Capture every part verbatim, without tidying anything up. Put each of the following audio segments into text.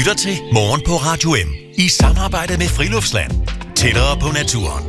lytter til Morgen på Radio M i samarbejde med Friluftsland. Tættere på naturen.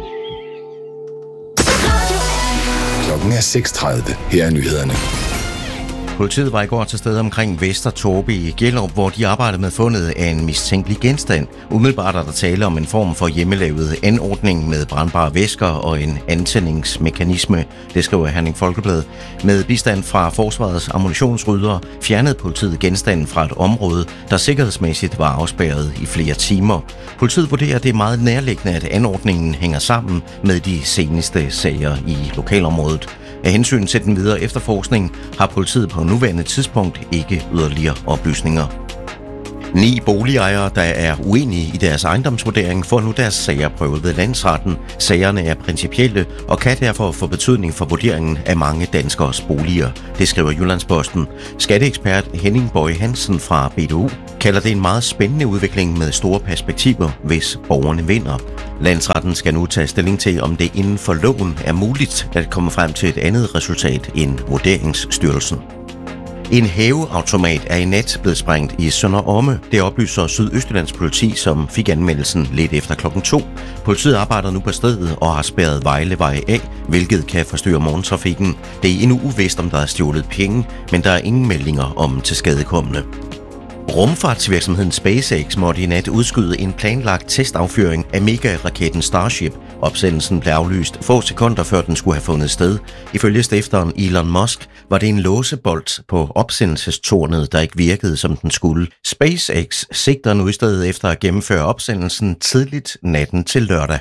Klokken er seks tredive. Her er nyhederne. Politiet var i går til stede omkring Vester Torpe i Gellerup, hvor de arbejdede med fundet af en mistænkelig genstand. Umiddelbart er der tale om en form for hjemmelavet anordning med brandbare væsker og en antændingsmekanisme, det skriver Herning Folkeblad. Med bistand fra Forsvarets ammunitionsryddere fjernede politiet genstanden fra et område, der sikkerhedsmæssigt var afspærret i flere timer. Politiet vurderer, at det er meget nærliggende, at anordningen hænger sammen med de seneste sager i lokalområdet. Af hensyn til den videre efterforskning har politiet på nuværende tidspunkt ikke yderligere oplysninger. Ni boligejere, der er uenige i deres ejendomsvurdering, får nu deres sager prøvet ved landsretten. Sagerne er principielle og kan derfor få betydning for vurderingen af mange danskers boliger. Det skriver Jyllandsposten. Skatteekspert Henning Bøje Hansen fra B D U kalder det en meget spændende udvikling med store perspektiver, hvis borgerne vinder. Landsretten skal nu tage stilling til, om det inden for loven er muligt at komme frem til et andet resultat end Vurderingsstyrelsen. En hæveautomat er i nat blevet sprængt i Sønder Omme. Det oplyser Sydøstjyllands politi, som fik anmeldelsen lidt efter klokken to. Politiet arbejder nu på stedet og har spærret Vejlevej af, hvilket kan forstyrre morgentrafikken. Det er endnu uvist, om der er stjålet penge, men der er ingen meldinger om tilskadekomne. Rumfartsvirksomheden SpaceX måtte i nat udskyde en planlagt testaffyring af megaraketten Starship. Opsendelsen blev aflyst få sekunder før den skulle have fundet sted. Ifølge stifteren Elon Musk var det en låsebolt på opsendelsestårnet, der ikke virkede, som den skulle. SpaceX sigter nu i stedet efter at gennemføre opsendelsen tidligt natten til lørdag.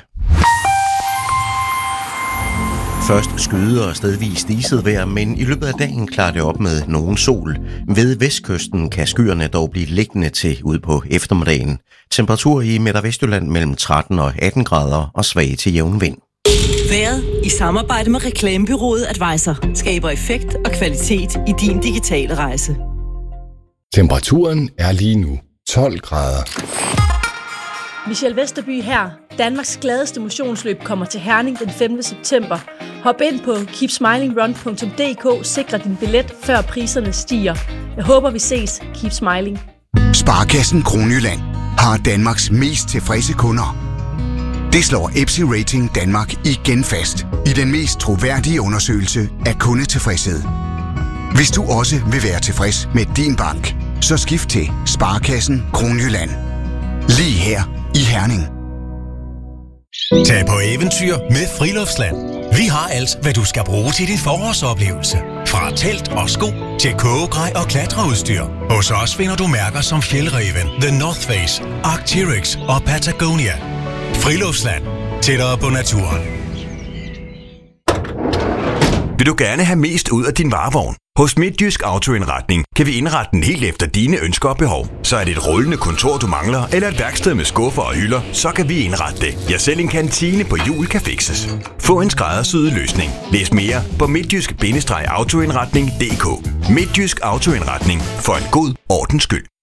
Først skyder og stedvis diset vejr, men i løbet af dagen klarer det op med nogen sol. Ved vestkysten kan skyerne dog blive liggende til ud på eftermiddagen. Temperatur i Midt- og Vestjylland mellem tretten og atten grader og svag til jævn vind. Vejret i samarbejde med reklamebureauet Advisor skaber effekt og kvalitet i din digitale rejse. Temperaturen er lige nu tolv grader. Michelle Vesterby her. Danmarks gladeste motionsløb kommer til Herning den femte september. Hop ind på keep smiling run punktum d k, sikre din billet, før priserne stiger. Jeg håber, vi ses. Keep smiling. Sparekassen Kronjylland har Danmarks mest tilfredse kunder. Det slår Epsi Rating Danmark igen fast i den mest troværdige undersøgelse af kundetilfredshed. Hvis du også vil være tilfreds med din bank, så skift til Sparekassen Kronjylland. Lige her i Herning. Tag på eventyr med Friluftsland. Vi har alt, hvad du skal bruge til din forårsoplevelse. Fra telt og sko til kogegrej og klatreudstyr. Hos os finder du mærker som Fjällräven, The North Face, Arc'teryx og Patagonia. Friluftsland. Tættere på naturen. Vil du gerne have mest ud af din varevogn? Hos Midtjysk Autoindretning kan vi indrette den helt efter dine ønsker og behov. Så er det et rullende kontor, du mangler, eller et værksted med skuffer og hylder, så kan vi indrette det. Ja, selv en kantine på hjul kan fikses. Få en skræddersyet løsning. Læs mere på midtjysk bindestreg autoindretning punktum d k. Midtjysk Autoindretning for en god ordens skyld.